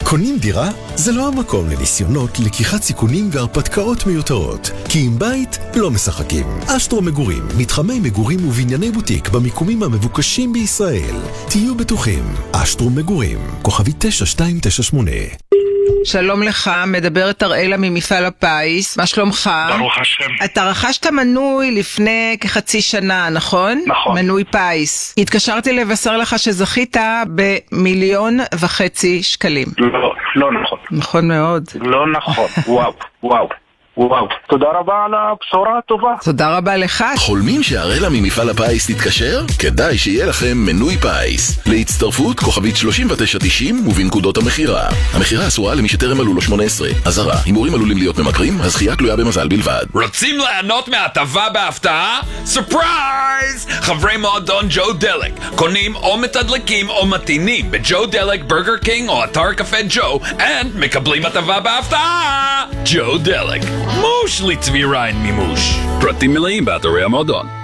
קונים דירה? זה לא המקום לניסיונות, לקיחת סיכונים והרפתקאות מיותרות. כי עם בית לא משחקים. אשטרו מגורים, מתחמי מגורים ובנייני בוטיק במיקומים המבוקשים בישראל. תהיו בטוחים. אשטרו מגורים, כוכבי 9298. שלום לך, מדברת אראלה ממפעל הפיס, מה שלומך? ברוך השם. אתה רכשת מנוי לפני כחצי שנה, נכון? נכון. מנוי פיס. התקשרתי לבשר לך שזכית ב1,500,000 שקלים. לא נכון. נכון מאוד. לא נכון. וואו. תודה רבה על הבשורה הטובה. תודה רבה לך. חולמים שהראלה ממפעל הפיס תתקשר? כדאי שיהיה לכם מנוי פיס. להצטרפות כוכבית 3990 ובנקודות המחירה. המחירה אסורה למי שטרם מלאו לו 18. אזהרה, הימורים עלולים להיות ממכרים, הזכייה תלויה במזל בלבד. רוצים ליהנות מהטבה בהפתעה? סופרייז! חברי מועדון ג'ו דלק קונים או מתדלקים או מתינים בג'ו דלק, ברגר קינג או אתר קפה ג'ו מקבלים הטבה בהפתעה! ג'ו דלק, מוש לצבירה אין מימוש. פרטים מלאים באתרי המועדון.